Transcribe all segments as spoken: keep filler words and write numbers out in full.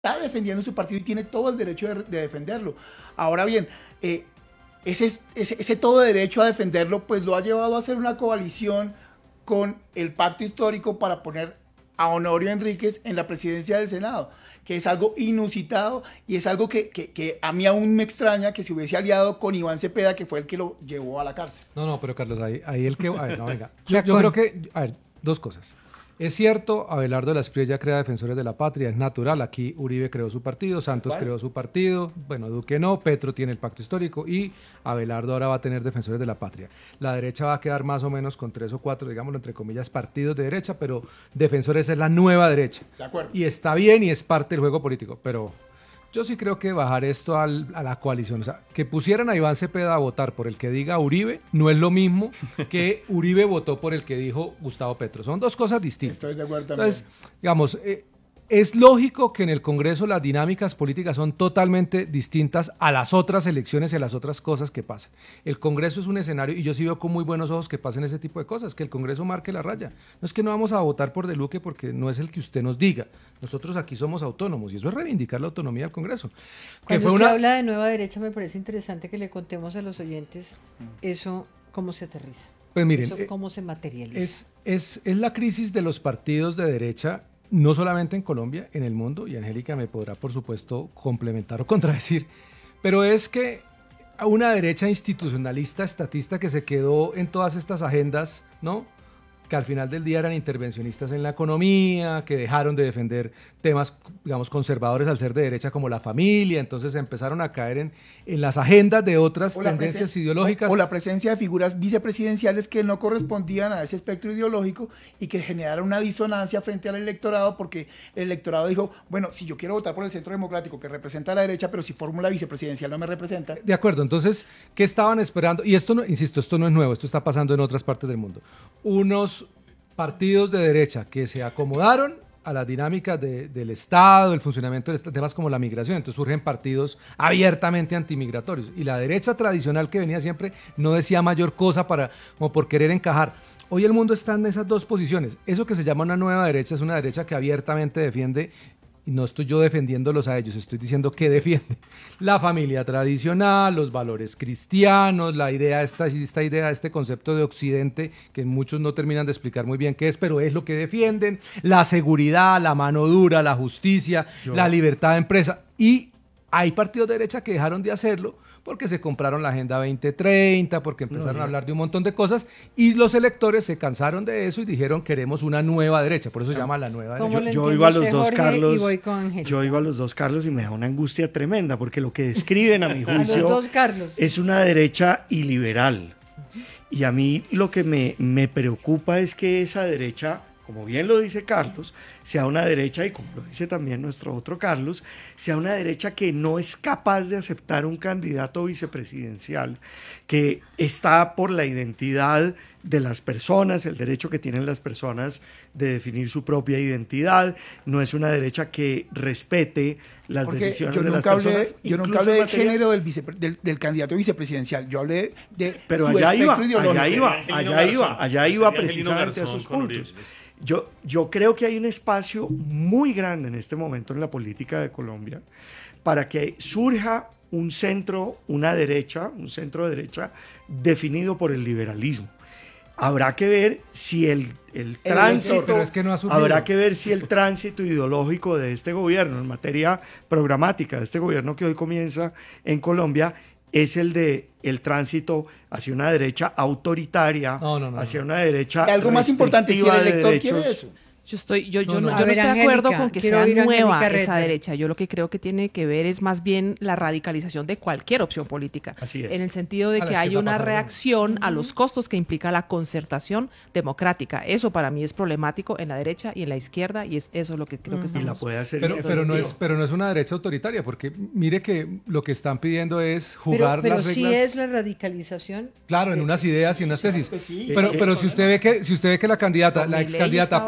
está defendiendo su partido y tiene todo el derecho de, de defenderlo. Ahora bien, eh, ese, ese, ese todo derecho a defenderlo pues lo ha llevado a hacer una coalición con el pacto histórico para poner a Honorio Enríquez en la presidencia del Senado, que es algo inusitado y es algo que, que, que a mí aún me extraña que se hubiese aliado con Iván Cepeda, que fue el que lo llevó a la cárcel. No, no, pero Carlos, ahí, ahí el que... A ver, no, venga. Yo, yo creo que... A ver, dos cosas. Es cierto, Abelardo de la Espriella crea Defensores de la Patria, es natural. Aquí Uribe creó su partido, Santos creó su partido, bueno, Duque no, Petro tiene el pacto histórico y Abelardo ahora va a tener Defensores de la Patria. La derecha va a quedar más o menos con tres o cuatro, digámoslo entre comillas, partidos de derecha, pero Defensores es la nueva derecha. De acuerdo. Y está bien y es parte del juego político, pero yo sí creo que bajar esto al, a la coalición, o sea, que pusieran a Iván Cepeda a votar por el que diga Uribe, no es lo mismo que Uribe votó por el que dijo Gustavo Petro. Son dos cosas distintas. Estoy de acuerdo también. Entonces, digamos, eh, es lógico que en el Congreso las dinámicas políticas son totalmente distintas a las otras elecciones y a las otras cosas que pasan. El Congreso es un escenario, y yo sí veo con muy buenos ojos que pasen ese tipo de cosas, que el Congreso marque la raya. No es que no vamos a votar por De Luque porque no es el que usted nos diga. Nosotros aquí somos autónomos y eso es reivindicar la autonomía del Congreso. Que Cuando fue usted una... habla de nueva derecha, me parece interesante que le contemos a los oyentes eso, cómo se aterriza. Pues miren, eso, eh, cómo se materializa. Es, es, es la crisis de los partidos de derecha, no solamente en Colombia, en el mundo, y Angélica me podrá, por supuesto, complementar o contradecir, pero es que una derecha institucionalista, estatista, que se quedó en todas estas agendas, ¿no?, que al final del día eran intervencionistas en la economía, que dejaron de defender temas, digamos, conservadores al ser de derecha como la familia, entonces empezaron a caer en, en las agendas de otras tendencias ideológicas. O, o la presencia de figuras vicepresidenciales que no correspondían a ese espectro ideológico y que generaron una disonancia frente al electorado, porque el electorado dijo, bueno, si yo quiero votar por el Centro Democrático, que representa a la derecha, pero si fórmula vicepresidencial no me representa. De acuerdo, entonces, ¿qué estaban esperando? Y esto, no, insisto, esto no es nuevo, esto está pasando en otras partes del mundo. Unos partidos de derecha que se acomodaron a las dinámicas de, del Estado, el funcionamiento de temas como la migración, entonces surgen partidos abiertamente antimigratorios y la derecha tradicional que venía siempre no decía mayor cosa para, como por querer encajar. Hoy el mundo está en esas dos posiciones. Eso que se llama una nueva derecha es una derecha que abiertamente defiende, y no estoy yo defendiéndolos a ellos, estoy diciendo que defiende la familia tradicional, los valores cristianos, la idea, esta, esta idea, este concepto de Occidente, que muchos no terminan de explicar muy bien qué es, pero es lo que defienden, la seguridad, la mano dura, la justicia, yo. la libertad de empresa. Y hay partidos de derecha que dejaron de hacerlo porque se compraron la Agenda veinte treinta, porque empezaron no, a hablar de un montón de cosas y los electores se cansaron de eso y dijeron queremos una nueva derecha, por eso se llama la nueva derecha. Yo, yo iba a los dos Carlos, yo iba a los dos Carlos y me da una angustia tremenda porque lo que describen a mi juicio a los dos Carlos. Es una derecha iliberal. Uh-huh. Y a mí lo que me, me preocupa es que esa derecha, como bien lo dice Carlos, sea una derecha, y como lo dice también nuestro otro Carlos, sea una derecha que no es capaz de aceptar un candidato vicepresidencial, que está por la identidad de las personas, el derecho que tienen las personas de definir su propia identidad, no es una derecha que respete las Porque decisiones yo de las hablé, personas. Yo nunca hablé del género del, vice, del, del candidato vicepresidencial, yo hablé de Pero su allá iba, ideológico. allá iba, allá iba, allá iba precisamente a esos puntos. Yo, yo creo que hay un espacio muy grande en este momento en la política de Colombia para que surja un centro, una derecha, un centro de derecha definido por el liberalismo. Habrá que ver si el, el tránsito, pero es que no ha habrá que ver si el tránsito ideológico de este gobierno en materia programática, de este gobierno que hoy comienza en Colombia, es el de el tránsito hacia una derecha autoritaria, no, no, no, hacia una derecha y algo más importante, si el elector quiere eso. Yo estoy, yo, yo no, no, no. yo no ver, estoy de Angélica, acuerdo con que sea nueva esa Reta. derecha. Yo lo que creo que tiene que ver es más bien la radicalización de cualquier opción política. Así es. En el sentido de a que hay una reacción a los costos que implica la concertación democrática. Eso para mí es problemático en la derecha y en la izquierda y es eso lo que creo que estamos... Y la puede hacer pero, pero, no es, pero no es una derecha autoritaria, porque mire que lo que están pidiendo es jugar pero, pero las sí reglas... es la radicalización. Claro, en unas ideas y unas tesis. Sí, pero eh, pero eh, si usted ve que si usted ve que la candidata, la ex candidata estaba, Paloma como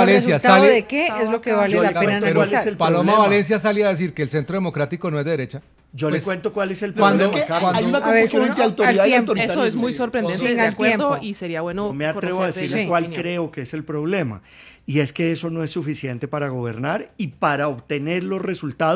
Valencia resultado sale- de qué es lo que vale Yo la le pena cuento cuál es analizar. el Paloma problema. Valencia salía a decir que el centro democrático no es de derecha. Yo Pues, le cuento cuál es el cuando- Es problema. que cuando- hay una A ver, confusión uno entre al autoridad y tiempo. autoritarismo. Eso es muy sorprendente, Sí, de al acuerdo, tiempo. y sería bueno No me atrevo a conocer de decirle la cuál opinión. creo que es el problema. Y es que eso no es suficiente para gobernar y para obtener los resultados